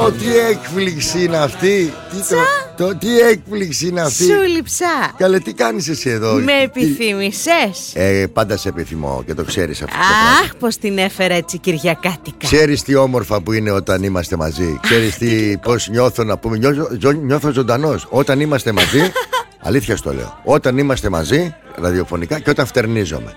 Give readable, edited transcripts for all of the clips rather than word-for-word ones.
Τι έκπληξη είναι αυτή. Τι έκπληξη είναι αυτή. Σούληψα. Καλέ, τι κάνεις εσύ εδώ? Με επιθυμησες? Πάντα σε επιθυμώ και το ξέρεις αυτό. Αχ, πως την έφερα έτσι κυριακάτικα. Ξέρεις τι όμορφα που είναι όταν είμαστε μαζί. Ξέρεις πώς νιώθω, να πούμε. Νιώθω ζωντανός όταν είμαστε μαζί. Αλήθεια στο λέω. Όταν είμαστε μαζί ραδιοφωνικά και όταν φτερνίζομαι.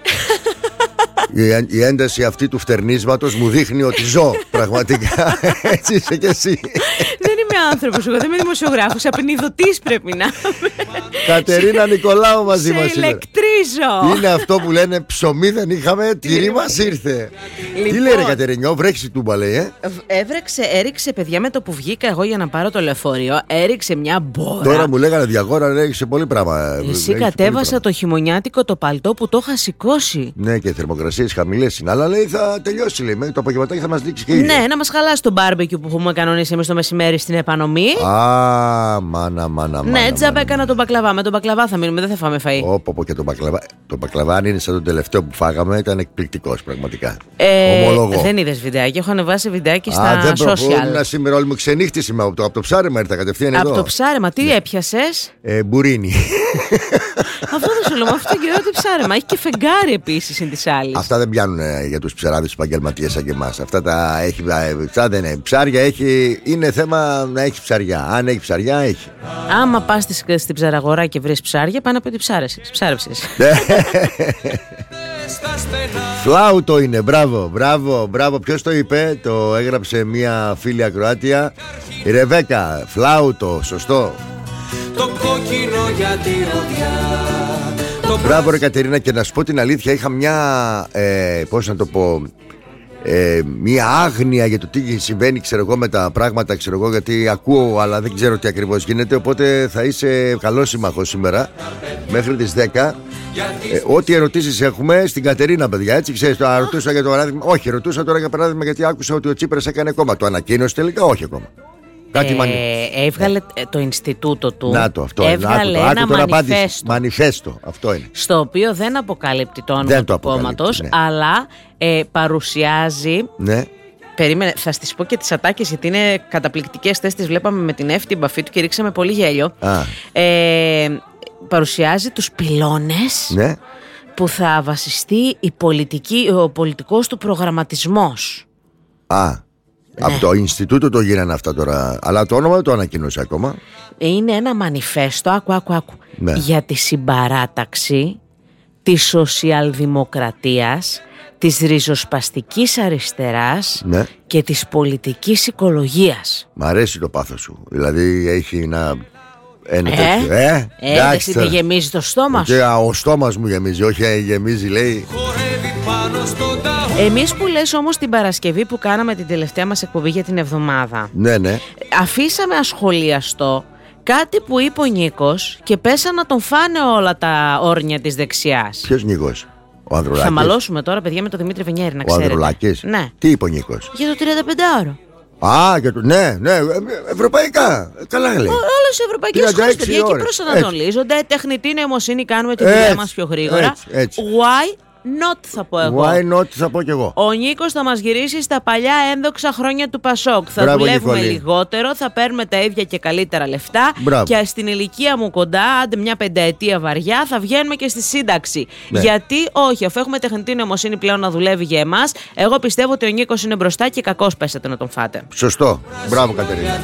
Η ένταση αυτή του φτερνίσματος μου δείχνει ότι ζω. Πραγματικά. Έτσι είσαι κι εσύ. Δεν είμαι άνθρωπος, εγώ δεν είμαι δημοσιογράφος. Απεινιδωτής πρέπει να είμαι. Κατερίνα Νικολάου μαζί μας. Σε ηλεκτρίζω. Είναι αυτό που λένε ψωμί δεν είχαμε, τυρί μας ήρθε. Λοιπόν, τι λέει ρε Κατερινιό, βρέξει η τούμπα λέει Έριξε παιδιά με το που βγήκα εγώ για να πάρω το λεωφορείο. Έριξε μια μπόρα. Τώρα μου λέγανε διαγόρα, έριξε πολύ πράγμα. Εσύ κατέβασα το χειμωνιάτικο το παλτό που το είχα σηκώσει. Ναι, και οι θερμοκρασίες χαμηλές είναι. Αλλά λέει θα τελειώσει, λέει. Το απογευματάκι θα μας δείξει και ναι, να μας χαλάσει το μπάρμπεκιου που έχουμε κανονίσει εμείς το μεσημέρι στην επανομή. Μάνα. Ναι, τζάμπα έκανα τον μπακλαβά. Με τον μπακλαβά θα μείνουμε, δεν θα φάμε φαΐ. Όπω και τον μπακλαβά. Το μπακλαβά, αν είναι σαν τον τελευταίο που φάγαμε, ήταν εκπληκτικός πραγματικά. Ομολογώ. Δεν είδες βιντεάκι, έχω ανεβάσει βιντεάκι στα social. Δεν σήμερα όλη μου ξενύχτηση από το ψάρεμα ήρθα κατευθείαν εδώ. Από το ψάρεμα, τι έπιασες? Μπουρίνι. Αυτό δεν σου λέω, με αυτό τον καιρό τι ψάρεμα. Έχει και φεγγάρι επίσης είναι της άλλης. Αυτά δεν πιάνουν για τους ψαράδες επαγγελματίες σαν και εμάς. Αυτά τα έχει. Δεν είναι. Ψάρια έχει. Είναι θέμα να έχει ψαριά. Αν έχει ψαριά, έχει. Άμα πας στην ψαραγορά και βρεις ψάρια, πάνε από την ψάρεψες. Φλάουτο είναι, μπράβο. Ποιος το είπε? Το έγραψε μια φίλη ακροάτια, η Ρεβέκα. Φλάουτο, σωστό. Το κόκκινο για τη ροδιά. Μπράβο ρε Κατερίνα, και να σου πω την αλήθεια, είχα μια, πώς να το πω, μια άγνοια για το τι συμβαίνει, ξέρω εγώ, με τα πράγματα, ξέρω εγώ, γιατί ακούω αλλά δεν ξέρω τι ακριβώς γίνεται. Οπότε θα είσαι καλός σύμμαχος σήμερα μέχρι τις 10. Ό,τι ερωτήσεις έχουμε στην Κατερίνα, παιδιά, έτσι, ξέρεις, το ρωτούσα για το παράδειγμα. Όχι, ρωτούσα τώρα για παράδειγμα γιατί άκουσα ότι ο Τσίπρας έκανε κόμμα. Το ανακοίνωσε τελικά? Όχι ακόμα. Έβγαλε το Ινστιτούτο του. Να το, αυτό έβγαλε ένα μανιφέστο. Αυτό είναι. Στο οποίο δεν αποκαλύπτει το όνομα του κόμματος, ναι. Αλλά παρουσιάζει. Ναι. Περίμενε, θα στις πω και τις ατάκες γιατί είναι καταπληκτικές. Χθες τις βλέπαμε με την Εύη την μπαφή του και ρίξαμε πολύ γέλιο. Παρουσιάζει τους πυλώνες, ναι, που θα βασιστεί ο πολιτικός του προγραμματισμός. Ναι. Από το Ινστιτούτο το γίνανε αυτά τώρα. Αλλά το όνομα δεν το ανακοίνωσε ακόμα. Είναι ένα μανιφέστο, άκου, ναι, για τη συμπαράταξη της σοσιαλδημοκρατίας, της ριζοσπαστικής αριστεράς, ναι, και της πολιτικής οικολογίας. Μ' αρέσει το πάθος σου. Δηλαδή έχει ένα τέτοιο. Εσύ δεν γεμίζει το στόμα σου? Ο στόμας μου γεμίζει, όχι γεμίζει λέει. Εμείς που λες όμως την Παρασκευή που κάναμε την τελευταία μας εκπομπή για την εβδομάδα, ναι, αφήσαμε ασχολιαστό κάτι που είπε ο Νίκος και πέσαν να τον φάνε όλα τα όρνια της δεξιάς. Ποιος Νίκος? Ο Ανδρουλάκης? Θα μαλώσουμε τώρα παιδιά με τον Δημήτρη Βενιέρη, να ξέρετε. Ο Ανδρουλάκης? Ναι. Τι είπε ο Νίκος? Για το 35ωρο. Ναι, ευρωπαϊκά. Καλά λέει. Όλες οι ευρωπαϊκές χώρες, παιδιά, εκεί προσανατολίζονται. Τεχνητή νοημοσύνη, κάνουμε τη δουλειά μας πιο γρήγορα. Έτσι. Why not, θα πω εγώ. Why not, θα πω κι εγώ. Ο Νίκος θα μας γυρίσει στα παλιά ένδοξα χρόνια του Πασόκ. Θα δουλεύουμε λιγότερο, θα παίρνουμε τα ίδια και καλύτερα λεφτά. Μπράβο. Και στην ηλικία μου κοντά, άντε μια πενταετία βαριά, θα βγαίνουμε και στη σύνταξη. Ναι. Γιατί όχι, αφού έχουμε τεχνητή νοημοσύνη πλέον να δουλεύει για εμάς, εγώ πιστεύω ότι ο Νίκος είναι μπροστά και κακώς πέσατε να τον φάτε. Σωστό. Μπράβο, Κατερίνα.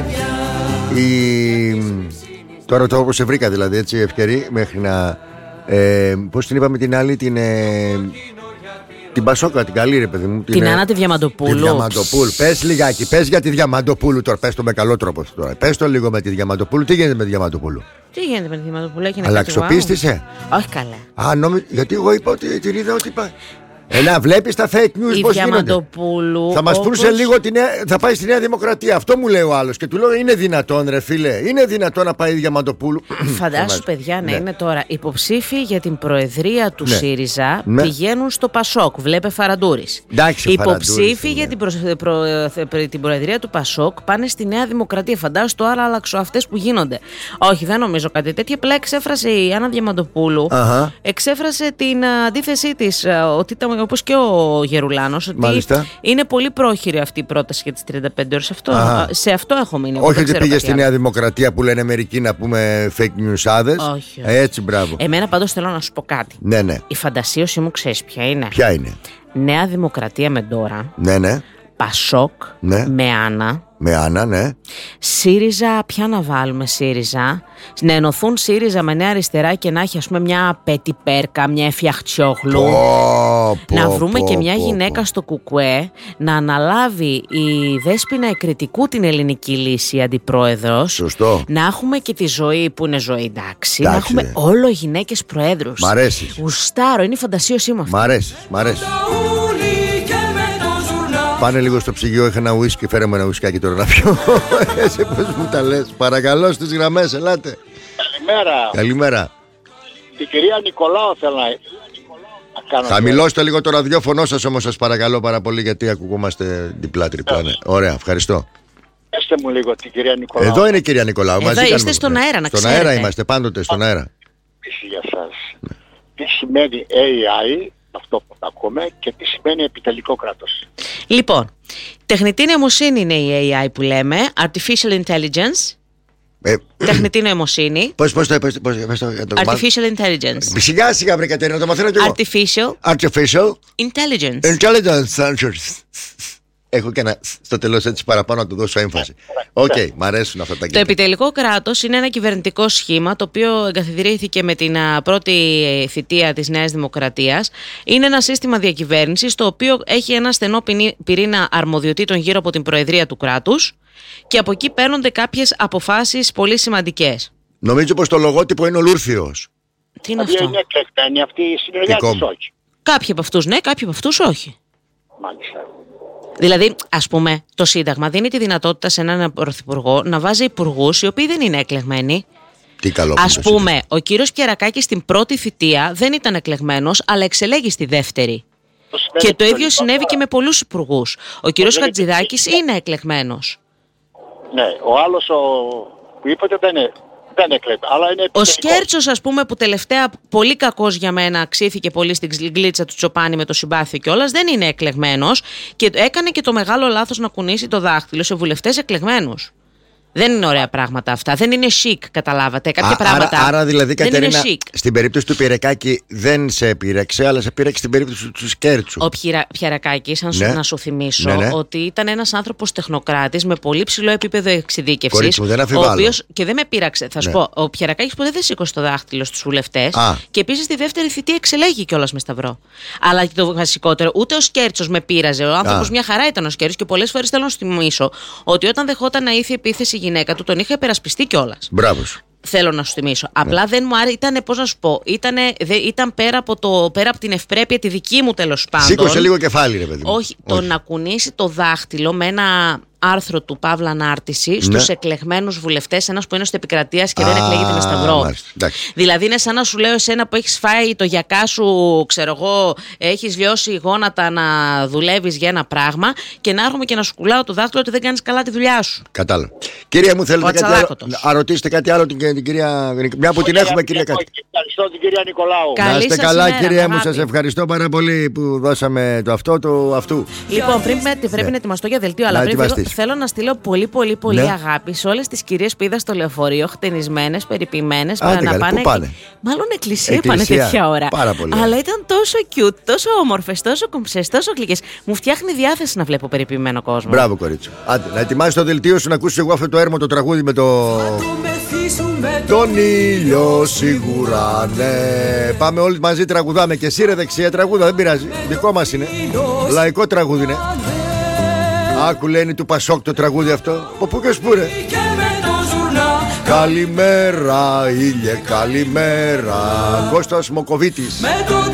Τώρα το όπως σε βρήκα, δηλαδή, έτσι ευκαιρή μέχρι να. Πώς την είπαμε την άλλη, την Πασόκα, την καλή ρε παιδί μου. Την Άννα τη Διαμαντοπούλου. Τη Διαμαντοπούλου. Πες λιγάκι, πες για τη Διαμαντοπούλου τώρα. Πες το με καλό τρόπο τώρα. Πες το λίγο με τη Διαμαντοπούλου. Τι γίνεται με τη Διαμαντοπούλου? Τι γίνεται με τη Διαμαντοπούλου? Αλλαξοπίστησε? Όχι καλά. Γιατί εγώ είπα ότι την είδα ότι είπα. Βλέπεις τα fake news πώς γίνονται. Θα μας πούσε λίγο θα πάει στη Νέα Δημοκρατία. Αυτό μου λέει ο άλλος. Και του λέω είναι δυνατόν ρε φίλε? Είναι δυνατόν να πάει η Διαμαντοπούλου? Φαντάσου παιδιά να είναι τώρα υποψήφοι για την προεδρία του ΣΥΡΙΖΑ, πηγαίνουν στο Πασόκ. Βλέπε Φαραντούρης. Υποψήφοι για την προεδρία του Πασόκ πάνε στη Νέα Δημοκρατία. Φαντάσου τώρα αλλαξοαυτές που γίνονται. Όχι, δεν νομίζω κάτι τέτοιο. Απλά εξέφρασε η Άννα Διαμαντοπούλου, εξέφρασε την αντίθεσή της ότι ήταν όπως και ο Γερουλάνος, ότι Μάλιστα. είναι πολύ πρόχειρη αυτή η πρόταση για τις 35 ώρες. Σε αυτό έχω μείνει. Όχι ότι πήγε στη Νέα Δημοκρατία που λένε μερικοί να πούμε fake newsάδες. Όχι. Έτσι, μπράβο. Εμένα πάντως θέλω να σου πω κάτι. Ναι, ναι. Η φαντασίωση μου ξέρεις ποια είναι? Ποια είναι? Νέα Δημοκρατία με Ντόρα. Ναι, ναι. Πασόκ Ναι. με Άννα. Με Άννα, ναι. ΣΥΡΙΖΑ, ποια να βάλουμε ΣΥΡΙΖΑ? Να ενωθούν ΣΥΡΙΖΑ με Νέα Αριστερά και να έχει, ας πούμε, μια Πέτη Πέρκα, μια Εφιαχτσιόγλου. Να βρούμε και μια γυναίκα στο Κουκουέ να αναλάβει η Δέσποινα Εκρητικού την ελληνική λύση αντιπρόεδρος. Σωστό. Να έχουμε και τη Ζωή που είναι Ζωή, εντάξει. Να έχουμε όλο γυναίκες προέδρους. Μ' αρέσει. Γουστάρω, είναι η φαντασίωσή μου αυτή. Μ' αρέσει, μ' αρέσει. Πάνε λίγο στο ψυγείο, είχα ένα ουίσκι, φέρε μου ένα ουισκάκι τώρα να πιω. Εσύ πώς μου τα λες? Παρακαλώ στις γραμμές, ελάτε. Καλημέρα. Καλημέρα. Την κυρία Νικολάου θέλω να κάνω. Χαμηλώστε λίγο το ραδιόφωνο σας όμως, σας παρακαλώ πάρα πολύ, γιατί ακουγόμαστε διπλά-τριπλά. Ναι. Ωραία, ευχαριστώ. Πέστε μου λίγο την κυρία Νικολάου. Εδώ είναι η κυρία Νικολάου. Εδώ μαζί είστε στον αέρα, να στον ξέρετε. αέρα είμαστε, πάντοτε στον αέρα. Για σας. Τι σημαίνει AI, αυτό που θα ακούμε, και τι σημαίνει επιτελικό κράτος? Λοιπόν, τεχνητή νοημοσύνη είναι η AI που λέμε, Artificial Intelligence. Τεχνητή νοημοσύνη. Πώς το είπες? Artificial Intelligence. Σιγά σιγά βρε Κατερίνα, το μαθαίνω κι εγώ. Artificial Intelligence. Έχω και ένα στο τέλος έτσι παραπάνω να του δώσω έμφαση. Οκ, μ' αρέσουν αυτά τα Το κέντρα. επιτελικό κράτος είναι ένα κυβερνητικό σχήμα το οποίο εγκαθιδρύθηκε με την πρώτη θητεία της Νέας Δημοκρατίας. Είναι ένα σύστημα διακυβέρνησης το οποίο έχει ένα στενό πυρήνα αρμοδιοτήτων γύρω από την Προεδρία του κράτους και από εκεί παίρνονται κάποιες αποφάσεις πολύ σημαντικές. Νομίζω πως το λογότυπο είναι ολούρθιος. Τι είναι αυτό? Είναι εκλεγμένη αυτή η συνεργάτη, όχι? Κάποιοι από αυτούς ναι, κάποιοι από αυτούς όχι. Μάλιστα. Δηλαδή, ας πούμε, το Σύνταγμα δίνει τη δυνατότητα σε έναν πρωθυπουργό να βάζει υπουργούς οι οποίοι δεν είναι εκλεγμένοι. Τι καλό. Ας πούμε, ο κύριος Πιερακάκης στην πρώτη θητεία δεν ήταν εκλεγμένος, αλλά εξελέγει στη δεύτερη. Και το ίδιο συνέβη και με πολλούς υπουργούς. Ο κύριος Χατζηδάκης είναι εκλεγμένος. Ναι, ο άλλος που είπατε δεν είναι εκλεγμένος, αλλά είναι ο Σκέρτσος, ας πούμε, που τελευταία πολύ κακός για μένα ξύθηκε πολύ στην γλίτσα του Τσοπάνη με το συμπάθειο κιόλας, δεν είναι εκλεγμένος και έκανε και το μεγάλο λάθος να κουνήσει το δάχτυλο σε βουλευτές εκλεγμένους. Δεν είναι ωραία πράγματα αυτά. Δεν είναι chic, καταλάβατε. Κάποια πράγματα. Άρα δηλαδή, δεν Κατερίνα, είναι chic. στην περίπτωση του Πιερακάκη δεν σε πήρεξε, αλλά σε πήρεξε στην περίπτωση του Σκέρτσου. Ο Πιερακάκης, να σου θυμίσω, ότι ήταν ένας άνθρωπος τεχνοκράτης με πολύ ψηλό επίπεδο εξειδίκευσης. Κορίτσι μου, δεν αμφιβάλλω. Ο οποίος και δεν με πείραξε. Θα σου πω, ο Πιερακάκης ποτέ δεν σήκωσε το δάχτυλο στους βουλευτές. Και επίσης στη δεύτερη θητεία εξελέγει κιόλας με σταυρό. Αλλά και το βασικότερο, ούτε ο Σκέρτσος με πείραζε. Ο άνθρωπος μια χαρά ήταν ο Σκέρτσος και πολλές φορές θέλω να σου θυμίσω ότι όταν δεχόταν να ήθη επίθεση γυναίκα του, τον είχε υπερασπιστεί κιόλας. Μπράβο. Θέλω να σου θυμίσω. Απλά δεν μου άρεσε, ήταν, πώς να σου πω, ήταν πέρα από την ευπρέπεια τη δική μου, τέλος πάντων. Σήκωσε λίγο κεφάλι, ρε παιδί μου. Όχι, το να κουνήσει το δάχτυλο με ένα άρθρο του Παύλα Ανάρτηση στους εκλεγμένους βουλευτές, ένας που είναι στο επικρατείας και δεν εκλέγεται με σταυρό. Δηλαδή είναι σαν να σου λέω εσένα που έχεις φάει το γιακά σου, ξέρω εγώ, έχεις λιώσει γόνατα να δουλεύεις για ένα πράγμα και να έρχομαι και να σου κουλάω το δάχτυλο ότι δεν κάνεις καλά τη δουλειά σου. Κατάλαβα. Κυρία μου, θέλετε κάτι άλλο? Ρωτήσετε κάτι άλλο την κυρία, μια που την έχουμε, κυρία Κάτι. Ευχαριστώ την κυρία Νικολάου. Να είστε καλά, κυρία μου, σας ευχαριστώ πάρα πολύ που δώσαμε το αυτό, το αυτού. Λοιπόν, πρέπει να ετοιμαστώ για δελτίο, αλλά πριν θέλω να στείλω πολύ αγάπη σε όλες τις κυρίες που είδα στο λεωφορείο, χτενισμένες, περιποιημένες, να πάνε. Μάλλον εκκλησία πάνε τέτοια ώρα. Αλλά ήταν τόσο cute, τόσο όμορφες, τόσο κομψές, τόσο γλυκές. Μου φτιάχνει διάθεση να βλέπω περιποιημένο κόσμο. Μπράβο, κορίτσι. Άντε, να ετοιμάσεις το δελτίο σου να ακούσεις εγώ αυτό το έρμο το τραγούδι με το. Τον ήλιο σίγουρα, ναι. Πάμε όλοι μαζί, τραγουδάμε. Και εσύ ρε δεξιά τραγούδα, δεν πειράζει. Δικό μας είναι. Λαϊκό τραγούδι είναι. Άκου λένε του Πασόκ το τραγούδι αυτό. Από πού και σπου ρε. Καλημέρα ήλιε, καλημέρα. Κώστας Μοκοβίτης.